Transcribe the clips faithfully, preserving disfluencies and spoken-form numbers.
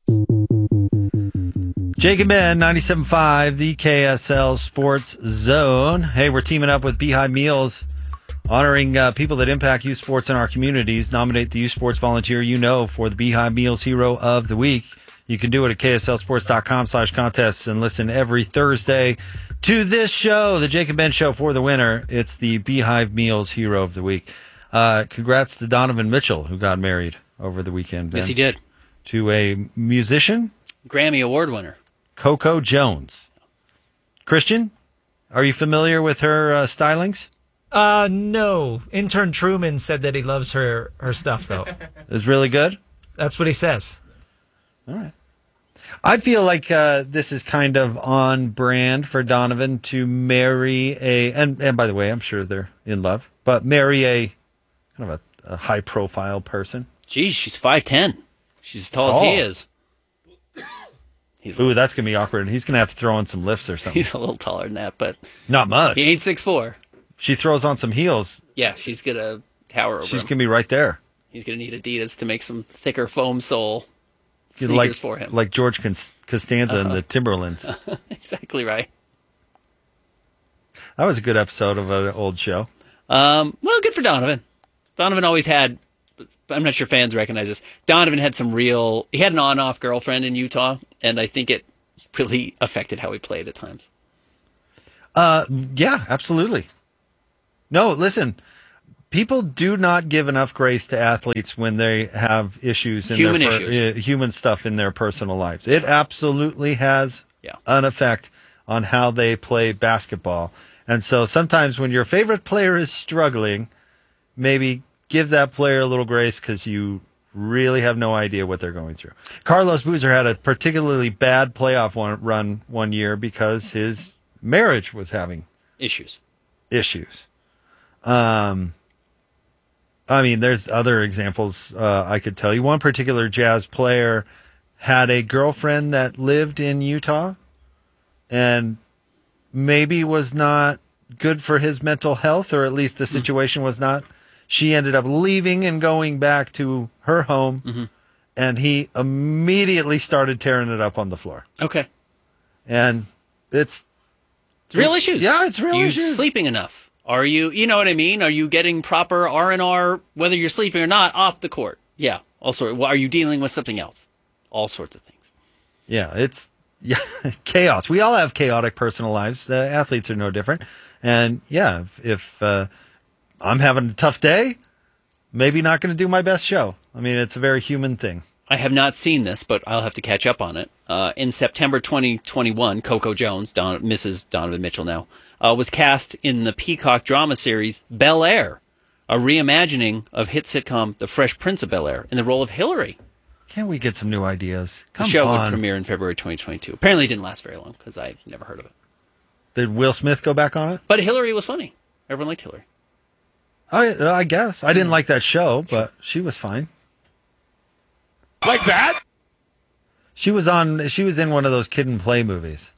Jake and Ben, ninety-seven point five, the K S L Sports Zone. Hey, we're teaming up with Beehive Meals, honoring uh, people that impact youth sports in our communities. Nominate the youth sports volunteer you know for the Beehive Meals Hero of the Week. You can do it at K S L sports dot com slash contests and listen every Thursday to this show, the Jake and Ben Show, for the winner. It's the Beehive Meals Hero of the Week. Uh, congrats to Donovan Mitchell, who got married over the weekend, Ben. Yes, he did. To a musician? Grammy Award winner. Coco Jones. Christian, are you familiar with her uh, stylings? Uh, no. Intern Truman said that he loves her, her stuff, though. It's really good? That's what he says. All right. I feel like uh, this is kind of on brand for Donovan to marry a, and, and by the way, I'm sure they're in love, but marry a kind of a, a high-profile person. Geez, she's five ten. She's as tall, Tall. as he is. He's Ooh, that's going to be awkward. He's going to have to throw in some lifts or something. He's a little taller than that, but not much. He ain't six foot four. She throws on some heels. Yeah, she's going to tower over She's him. going to be right there. He's going to need Adidas to make some thicker foam sole sneakers like, for him. Like George Costanza Uh-huh. and the Timberlands. Exactly right. That was a good episode of an old show. Um, well, good for Donovan. Donovan always had, I'm not sure fans recognize this, Donovan had some real, he had an on-off girlfriend in Utah, and I think it really affected how he played at times. Uh, yeah, absolutely. No, listen, people do not give enough grace to athletes when they have issues in Human their per- issues. uh, human stuff in their personal lives. It absolutely has Yeah. an effect on how they play basketball. And so sometimes when your favorite player is struggling, maybe give that player a little grace because you really have no idea what they're going through. Carlos Boozer had a particularly bad playoff one, run one year because his marriage was having Issues. issues. Um, I mean, there's other examples uh, I could tell you. One particular Jazz player had a girlfriend that lived in Utah and maybe was not good for his mental health, or at least the situation was not. She ended up leaving and going back to her home, Mm-hmm. and he immediately started tearing it up on the floor. Okay. And it's It's real issues. Yeah, it's real Are you issues. sleeping enough? Are you, you know what I mean? Are you getting proper R and R, whether you're sleeping or not, off the court? Yeah. Also, are you dealing with something else? All sorts of things. Yeah, it's yeah, chaos. We all have chaotic personal lives. Uh, athletes are no different. And yeah, if, if uh, I'm having a tough day, maybe not going to do my best show. I mean, it's a very human thing. I have not seen this, but I'll have to catch up on it. Uh, in September twenty twenty-one, Coco Jones, Don, Missus Donovan Mitchell now, uh, was cast in the Peacock drama series Bel Air, a reimagining of hit sitcom The Fresh Prince of Bel Air, in the role of Hillary. Can't we get some new ideas? The Come show on. would premiere in February twenty twenty-two. Apparently it didn't last very long, because I've never heard of it. Did Will Smith go back on it? But Hillary was funny. Everyone liked Hillary. I, I guess. I didn't like that show, but she was fine. Like that? She was on. She was in one of those Kid and Play movies.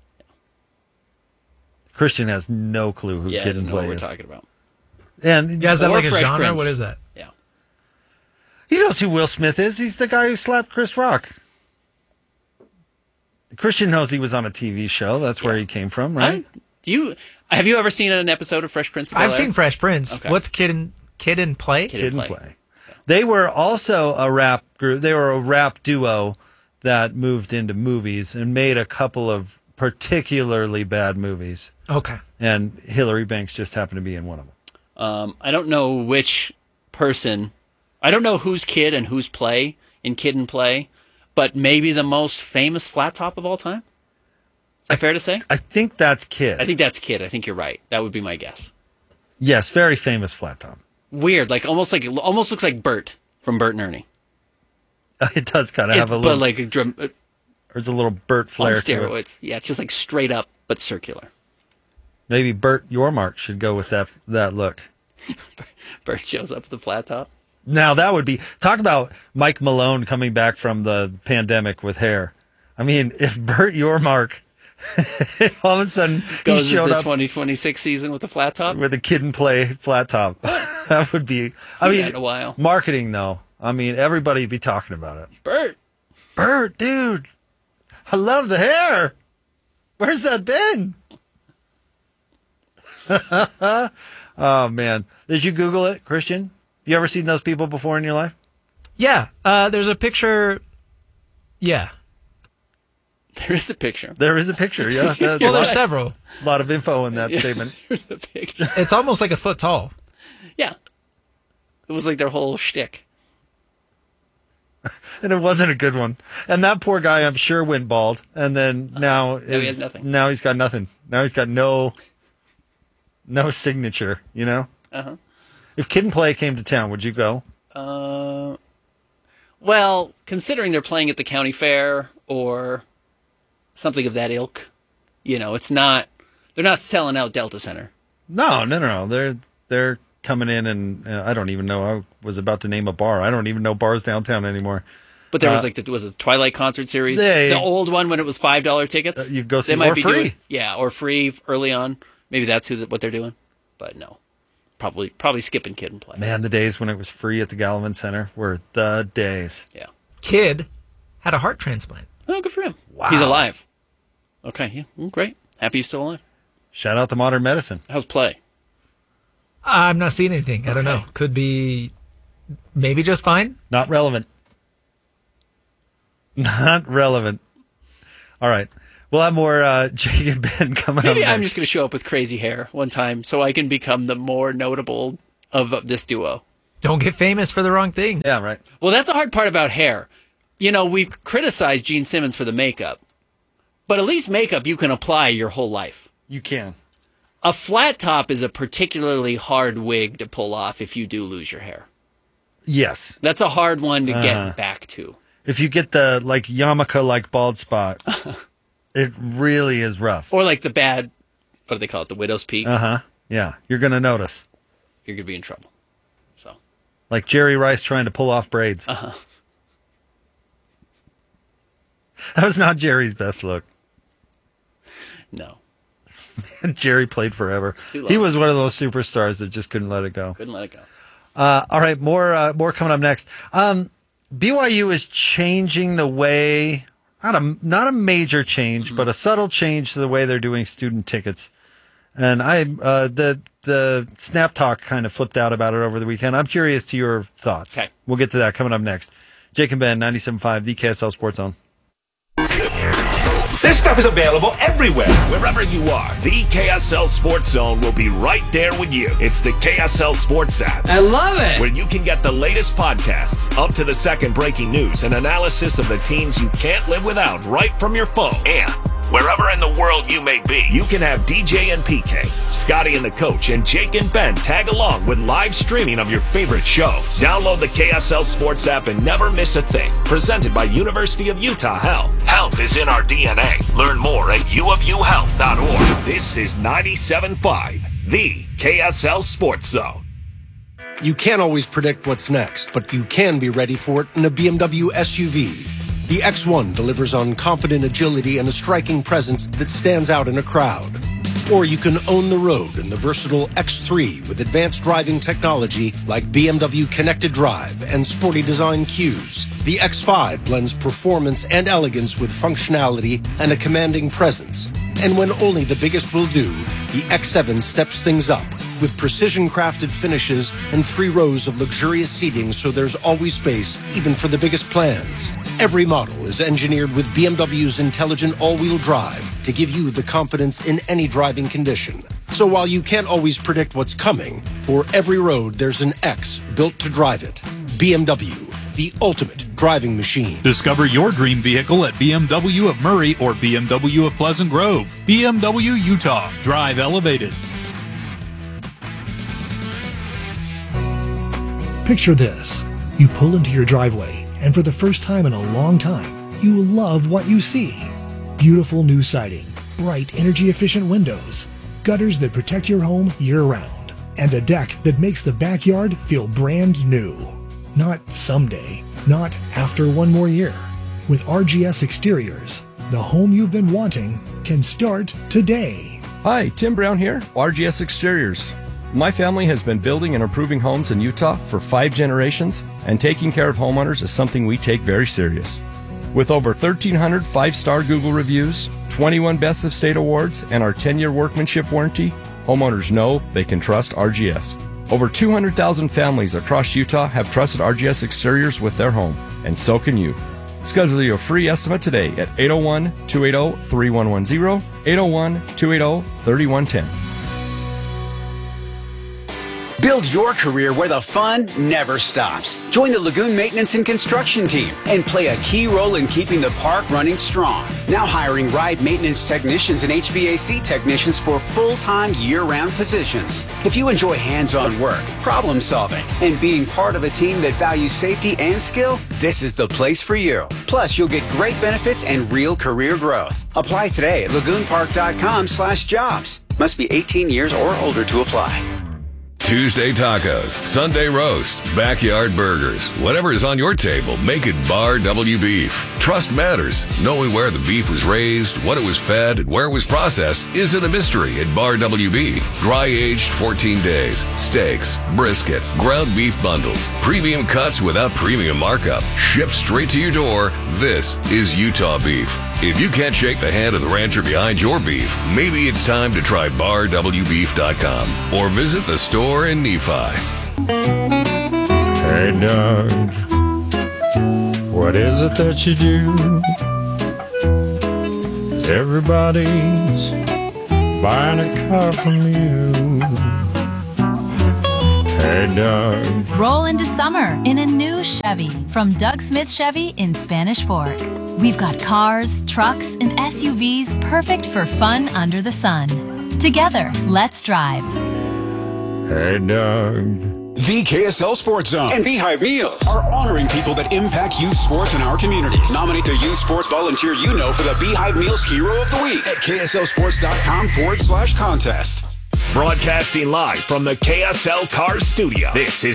Christian has no clue who Yeah, Kid I just and know what Play we're is. talking about. And Yeah, is that Or like a Fresh genre? Prince. What is that? Yeah. he knows who Will Smith is. He's the guy who slapped Chris Rock. Christian knows he was on a T V show. That's where Yeah. he came from, right? I- do you have you ever seen an episode of Fresh Prince of Bel-Air? I've seen Fresh Prince. Okay. What's Kid and Kid and Play? Kid Kid and and Play. Play. They were also a rap group. They were a rap duo that moved into movies and made a couple of particularly bad movies. Okay. And Hillary Banks just happened to be in one of them. Um, I don't know which person. I don't know whose kid and whose play in Kid and Play, but maybe the most famous flat top of all time. Is that fair to say? I think that's Kid. I think that's Kid. I think you're right. That would be my guess. Yes, very famous flat top. Weird, like almost like almost looks like Bert from Bert and Ernie. It does kind of have It's, a but little. like a drum, uh, There's a little Bert on flair to it. steroids. Yeah, it's just like straight up but circular. Maybe Bert Yormark should go with that that look. Bert shows up with the flat top. Now that would be talk about Mike Malone coming back from the pandemic with hair. I mean, if Bert Yormark, if all of a sudden Goes he showed into the up twenty twenty-six season with the flat top. with a Kid and Play flat top, that would be. I Seen mean, that in a while. marketing though. I mean, everybody'd be talking about it. Bert. Bert, dude, I love the hair. Where's that been? Oh, man. Did you Google it, Christian? You ever seen those people before in your life? Yeah. Uh, there's a picture. Yeah. There is a picture. There is a picture, yeah. A Well, lot, there's several. lot of info in that statement. There's a picture. It's almost like a foot tall. Yeah. It was like their whole shtick. And it wasn't a good one. And that poor guy, I'm sure, went bald. And then now, Now he is, has nothing. Now he's got nothing. Now he's got no, no signature. You know. Uh-huh. If Kid and Play came to town, would you go? Uh, well, considering they're playing at the county fair or something of that ilk, you know, it's not. They're not selling out Delta Center. No, no, no, no. They're they're coming in, and uh, I don't even know. I was about to name a bar. I don't even know bars downtown anymore. But there was Uh, like the was it the Twilight concert series, They- the old one when it was five dollar tickets. Uh, you go see- They might or be free. doing- yeah, or free early on. Maybe that's who what they're doing. But no, probably probably skipping Kid and Play. Man, the days when it was free at the Gallivan Center were the days. Yeah. Kid had a heart transplant. Oh, good for him. Wow. He's alive. Okay, yeah, mm, great. Happy he's still alive. Shout out to modern medicine. How's Play? I'm not seeing anything. I don't Okay. know. Could be maybe just fine. Not relevant. Not relevant. All right. We'll have more uh, Jake and Ben coming Maybe up I'm next. just going to show up with crazy hair one time so I can become the more notable of this duo. Don't get famous for the wrong thing. Yeah, right. Well, that's the hard part about hair. You know, we've criticized Gene Simmons for the makeup, but at least makeup you can apply your whole life. You can. A flat top is a particularly hard wig to pull off if you do lose your hair. Yes. That's a hard one to Uh-huh. get back to. If you get the like yarmulke like bald spot, it really is rough. Or like the bad, what do they call it, the widow's peak? Uh huh. Yeah, you're gonna notice. You're going to be in trouble. So, Like Jerry Rice trying to pull off braids. uh-huh. That was not Jerry's best look. No, Jerry played forever. Too long. He was one of those superstars that just couldn't let it go. couldn't let it go. Uh, all right, more uh, more coming up next. Um, B Y U is changing the way, not a not a major change, Mm-hmm. but a subtle change to the way they're doing student tickets. And I uh, the the Snap Talk kind of flipped out about it over the weekend. I'm curious to your thoughts. Okay. We'll get to that coming up next. Jake and Ben, ninety-seven point five, the K S L Sports Zone. This stuff is available everywhere. Wherever you are, the K S L Sports Zone will be right there with you. It's the K S L Sports app, I love it. where you can get the latest podcasts, up to the second breaking news, and analysis of the teams you can't live without right from your phone. And wherever in the world you may be, you can have D J and P K, Scotty and the Coach, and Jake and Ben tag along with live streaming of your favorite shows. Download the K S L Sports app and never miss a thing. Presented by University of Utah Health. Health is in our D N A. Learn more at u of u health dot org. This is ninety-seven point five, the K S L Sports Zone. You can't always predict what's next, but you can be ready for it in a B M W S U V. The X one delivers on confident agility and a striking presence that stands out in a crowd. Or you can own the road in the versatile X three with advanced driving technology like B M W Connected Drive and sporty design cues. The X five blends performance and elegance with functionality and a commanding presence. And when only the biggest will do, the X seven steps things up with precision-crafted finishes and three rows of luxurious seating so there's always space, even for the biggest plans. Every model is engineered with B M W's intelligent all-wheel drive to give you the confidence in any driving condition. So while you can't always predict what's coming, for every road there's an X built to drive it. B M W, the ultimate driving machine. Discover your dream vehicle at B M W of Murray or B M W of Pleasant Grove. B M W Utah. Drive elevated. Picture this. You pull into your driveway, and for the first time in a long time, you love what you see. Beautiful new siding, bright energy-efficient windows, gutters that protect your home year-round, and a deck that makes the backyard feel brand new. Not someday, not after one more year. With R G S Exteriors, the home you've been wanting can start today. Hi, Tim Brown here, R G S Exteriors. My family has been building and improving homes in Utah for five generations, and taking care of homeowners is something we take very serious. With over thirteen hundred five-star Google reviews, twenty-one Best of State awards, and our ten-year workmanship warranty, homeowners know they can trust R G S. Over two hundred thousand families across Utah have trusted R G S Exteriors with their home, and so can you. Schedule your free estimate today at eight oh one, two eight oh, three one one zero, eight oh one, two eight oh, three one one zero. Build your career where the fun never stops. Join the Lagoon Maintenance and Construction team and play a key role in keeping the park running strong. Now hiring ride maintenance technicians and H V A C technicians for full-time year-round positions. If you enjoy hands-on work, problem solving, and being part of a team that values safety and skill, this is the place for you. Plus, you'll get great benefits and real career growth. Apply today at lagoonpark.com slash jobs. Must be eighteen years or older to apply. Tuesday tacos, Sunday roast, backyard burgers. Whatever is on your table, make it Bar W Beef. Trust matters. Knowing where the beef was raised, what it was fed, and where it was processed isn't a mystery at Bar W Beef. Dry aged fourteen days. Steaks, brisket, ground beef bundles, premium cuts without premium markup. Shipped straight to your door. This is Utah beef. If you can't shake the hand of the rancher behind your beef, maybe it's time to try bar w beef dot com or visit the store in Nephi. Hey, Doug, what is it that you do? 'Cause everybody's buying a car from you. Hey, Doug. Roll into summer in a new Chevy from Doug Smith Chevy in Spanish Fork. We've got cars, trucks, and S U Vs perfect for fun under the sun. Together, let's drive. Hey, Doug. The K S L Sports Zone and Beehive Meals are honoring people that impact youth sports in our communities. Nominate the youth sports volunteer you know for the Beehive Meals Hero of the Week at kslsports.com forward slash contest. Broadcasting live from the K S L Cars Studio. This is